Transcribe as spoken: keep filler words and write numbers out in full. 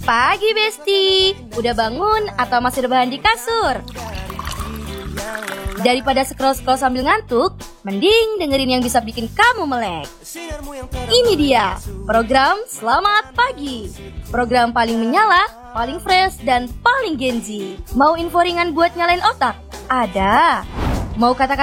pagi, Besti. Udah bangun atau masih rebahan di kasur? Daripada scroll-scroll sambil ngantuk, mending dengerin yang bisa bikin kamu melek. Ini dia, program Selamat Pagi. Program paling menyala, paling fresh, dan paling Gen Z. Mau info ringan buat nyalain otak? Ada. Mau kata-kata